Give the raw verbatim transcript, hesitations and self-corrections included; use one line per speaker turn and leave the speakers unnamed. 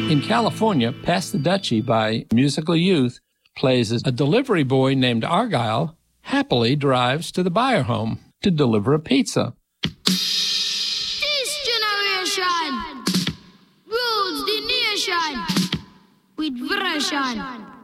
In California, Pass the Dutchie by Musical Youth plays as a delivery boy named Argyle happily drives to the buyer home to deliver a pizza.
This generation rules the nation with version.